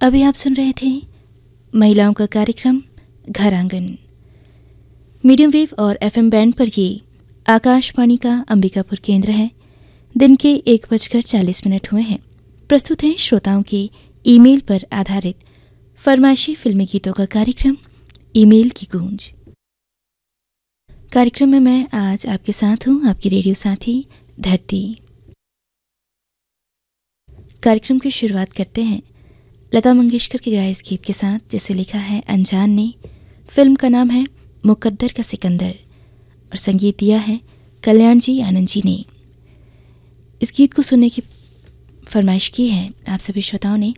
अभी आप सुन रहे थे महिलाओं का कार्यक्रम घर आंगन। मीडियम वेव और एफएम बैंड पर ये आकाशवाणी का अंबिकापुर केंद्र है। दिन के 1:40 हुए हैं। प्रस्तुत हैं श्रोताओं के ईमेल पर आधारित फरमाइशी फिल्मी गीतों का कार्यक्रम ईमेल की गूंज। कार्यक्रम में मैं आज आपके साथ हूं, आपकी रेडियो साथी धरती। कार्यक्रम की शुरुआत करते हैं लता मंगेशकर के गाए इस गीत के साथ, जिसे लिखा है अनजान ने। फिल्म का नाम है मुकद्दर का सिकंदर और संगीत दिया है कल्याण जी आनंद जी ने। इस गीत को सुनने की फरमाइश की है आप सभी श्रोताओं ने।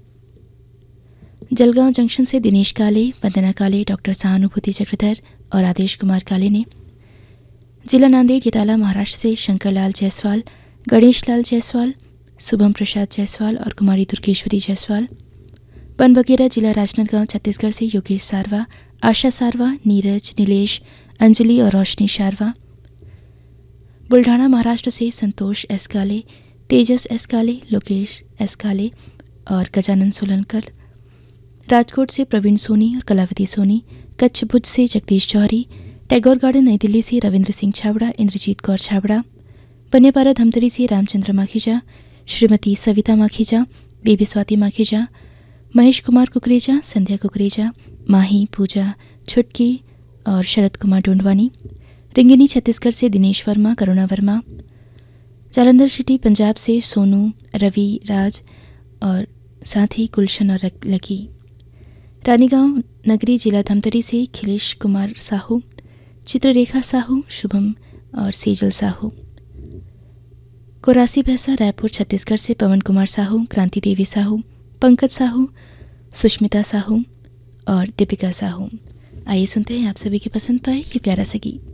जलगांव जंक्शन से दिनेश काले, वंदना काले, डॉक्टर सहानुभूति चक्रधर और आदेश कुमार काले ने। जिला नांदेड़ येताला महाराष्ट्र से शंकर लाल जायसवाल, गणेश लाल जायसवाल, शुभम प्रसाद जायसवाल और कुमारी दुर्गेश्वरी जायसवाल। बनबगेरा जिला राजनांदगांव छत्तीसगढ़ से योगेश सारवा, आशा सारवा, नीरज, नीलेश, अंजलि और रोशनी सारवा। बुल्ढाना महाराष्ट्र से संतोष एस काले, तेजस एस काले, लोकेश एस काले और गजानन सोलनकर। राजकोट से प्रवीण सोनी और कलावती सोनी। कच्छ भुज से जगदीश जौहरी। टैगोर गार्डन नई दिल्ली से रविंद्र सिंह छाबड़ा, इंद्रजीत कौर छाबड़ा। बनेपारा धमतरी से रामचंद्र माखीजा, श्रीमती सविता माखीजा, बेबी स्वाति माखीजा, महेश कुमार कुकरेजा, संध्या कुकरेजा, माही, पूजा, छुटकी और शरद कुमार ढूंढवानी। रिंगिनी छत्तीसगढ़ से दिनेश वर्मा, करुणा वर्मा। जालंधर सिटी पंजाब से सोनू, रवि, राज और साथ ही गुलशन और लकी। रानीगांव नगरी जिला धमतरी से खिलेश कुमार साहू, चित्ररेखा साहू, शुभम और सेजल साहू। कोरासी भैंसा रायपुर छत्तीसगढ़ से पवन कुमार साहू, क्रांति देवी साहू, पंकज साहू, सुष्मिता साहू और दीपिका साहू। आइए सुनते हैं आप सभी की पसंद पर ये प्यारा सा गीत।